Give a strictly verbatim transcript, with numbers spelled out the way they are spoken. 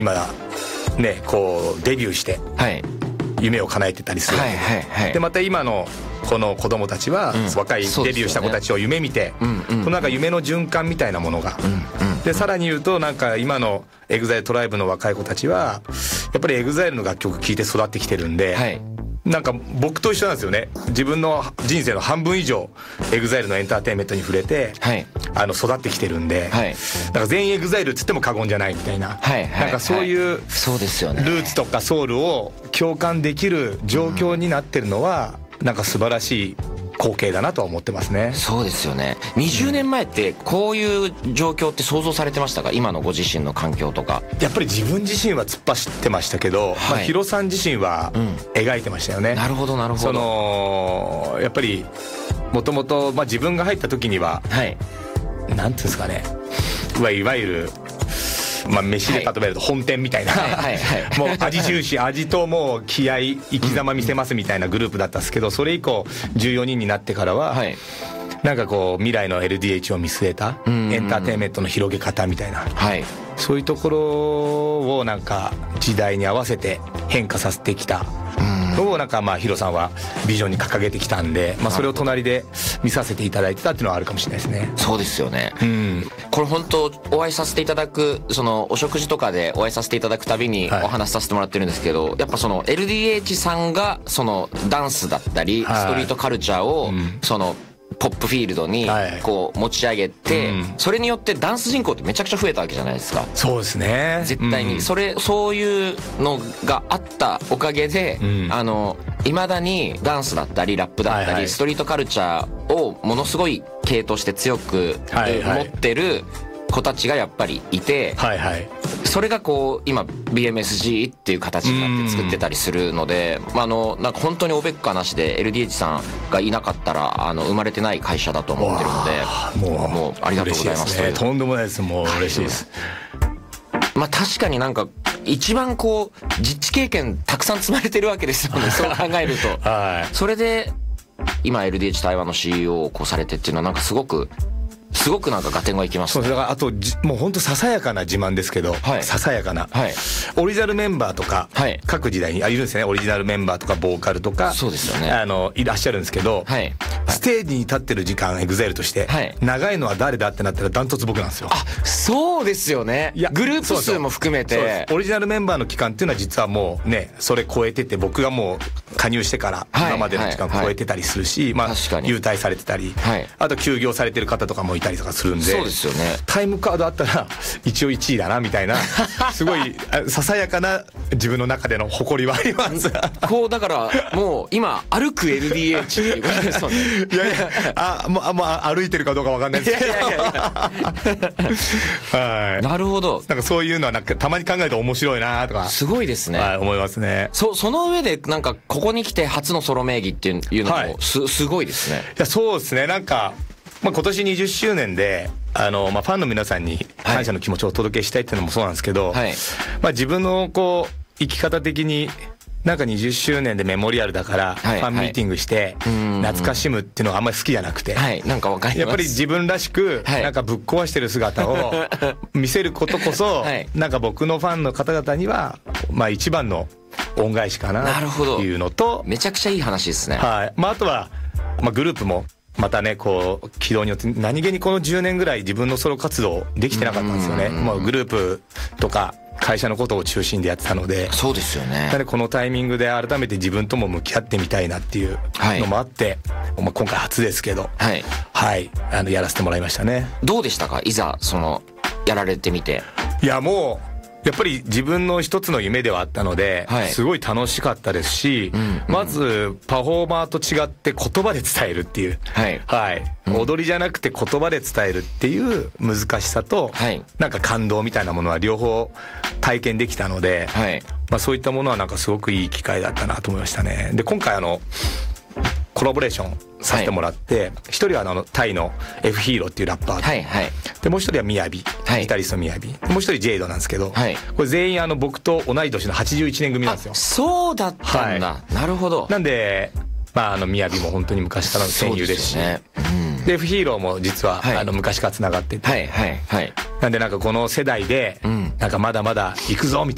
今ねこうデビューして夢を叶えてたりする、はいはいはい、でまた今のこの子供たちは、うん、若いデビューした子たちを夢見て、うん、このなんか夢の循環みたいなものが、うんうん、でさらに言うとなんか今のエグザイルトライブの若い子たちはやっぱりエグザイルの楽曲聴いて育ってきてるんで、はい、なんか僕と一緒なんですよね。自分の人生の半分以上エグザイルのエンターテインメントに触れて、はい、あの育ってきてるんで、はい、だから全員エグザイルっつっても過言じゃないみたいな、はいはい、なんかそういうルーツとかソウルを共感できる状況になってるのは、うん、なんか素晴らしい光景だなとは思ってますね。 そうですよね。にじゅうねんまえってこういう状況って想像されてましたか？今のご自身の環境とか。 やっぱり自分自身は突っ走ってましたけど、はい、まあ、ヒロさん自身は描いてましたよね、うん、 なるほどなるほど。 そのやっぱりもともと自分が入った時には、はい、なんていうんですかね、いわゆるまあ、飯で例えると本店みたいな、はいはいはい、もう味重視味ともう気合い生き様見せますみたいなグループだったんですけど、それ以降じゅうよにんになってからは、はい、なんかこう未来の エルディーエイチ を見据えたエンターテインメントの広げ方みたいな、はい、そういうところをなんか時代に合わせて変化させてきたのをなんかまあヒロさんはビジョンに掲げてきたんで、まあ、それを隣で見させていただいてたっていうのはあるかもしれないですね。 そうですよね、うん、これ本当お会いさせていただくそのお食事とかでお会いさせていただくたびにお話しさせてもらってるんですけど、はい、やっぱその エルディーエイチ さんがそのダンスだったりストリートカルチャーをそのポップフィールドにこう持ち上げて、はい、うん、それによってダンス人口ってめちゃくちゃ増えたわけじゃないですか。 そうですね、 絶対に、うん、それそういうのがあったおかげで、うん、あの未だにダンスだったりラップだったり、はいはい、ストリートカルチャーをものすごい系として強く、はいはい、持ってる子たちがやっぱりいて、はいはい、それがこう今 ビーエムエスジー っていう形になって作ってたりするので、まあ、あのなんか本当におべっかなしで エルディーエイチ さんがいなかったらあの生まれてない会社だと思ってるので、もう、もうありがとうございます。 嬉しいですね。とんでもないです。もう嬉しいです。 まあ確かになんか一番こう実地経験たくさん積まれてるわけですよねそう考えると、はい、それで今 エルディーエイチ 台湾の シーイーオー をこうされてっていうのはなんかすごくすごくなんか合点がいきますね。 そうだからあともう本当ささやかな自慢ですけど、はい、ささやかな、はい、オリジナルメンバーとか、はい、各時代にあいるんですね。オリジナルメンバーとかボーカルとか、 そうですよね、 あのいらっしゃるんですけど、はい、ステージに立ってる時間エグザイルとして、はい、長いのは誰だってなったらダントツ僕なんですよ。 あ、そうですよね。いやグループ数も含めてオリジナルメンバーの期間っていうのは実はもうねそれ超えてて、僕がもう加入してから今までの時間超えてたりするし、まあ優待されてたり、はい、あと休業されてる方とかもいたりとかするんで、 そうですよね、 タイムカードあったら一応いちいだなみたいなすごいささやかな自分の中での誇りはありますこうだからもう今歩く エルディーエイチ っていうことですよねいやいや、あもう、まあ、歩いてるかどうかわかんないですけど、いやいやいやはい、なるほど。なんかそういうのはなんかたまに考えると面白いなとかすごいですね、 はい、思いますね。 そその上でなんかここに来て初のソロ名義っていうのもす、はい、すごいですね。いやそうですね、なんかまあ、今年にじゅっしゅうねんであの、まあ、ファンの皆さんに感謝の気持ちをお届けしたいっていうのもそうなんですけど、はい、まあ、自分のこう生き方的になんかにじゅっしゅうねんでメモリアルだからファンミーティングして懐かしむっていうのがあんまり好きじゃなくて、 はい、なんかわかります。 やっぱり自分らしくなんかぶっ壊してる姿を見せることこそなんか僕のファンの方々にはまあ一番の恩返しかなっていうのと、 めちゃくちゃいい話ですね。 はい、まあ、あとはまあグループもまたねこう軌道によって何気にこのじゅうねんぐらい自分のソロ活動できてなかったんですよね。まあ、グループとか会社のことを中心でやってたので、 そうですよね。 このタイミングで改めて自分とも向き合ってみたいなっていうのもあって、はい、まあ、今回初ですけど、はい、はい、あのやらせてもらいましたね。 どうでしたか、いざそのやられてみて。 いやもうやっぱり自分の一つの夢ではあったので、はい、すごい楽しかったですし、うんうん、まずパフォーマーと違って言葉で伝えるっていう、はいはい、うん、踊りじゃなくて言葉で伝えるっていう難しさと、はい、なんか感動みたいなものは両方体験できたので、はい、まあ、そういったものはなんかすごくいい機会だったなと思いましたね。で今回あのコラボレーションさせてもらって、一、はい、人はあのタイの F ヒーローっていうラッパーで、はいはい、でもう一人はみやび、はい、ギタリストみやび、もう一人ジェイドなんですけど、はい、これ全員あの僕と同い年のはちじゅういちねん組なんですよ。 そうだったんだ、はい、なるほど。 なんでまああのみやびも本当に昔からの戦友ですし、で、うん、で F ヒーローも実は、はい、あの昔からつながってて、はいはいはい、なんでなんかこの世代で、うん、なんかまだまだ行くぞみたいな